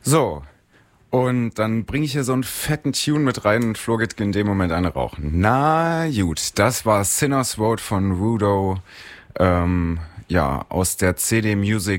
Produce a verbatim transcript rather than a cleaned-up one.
So, und dann bringe ich hier so einen fetten Tune mit rein und Flo geht in dem Moment eine rauchen. Na gut, das war Sinner's Vote von Rudo, ähm, ja, aus der C D Music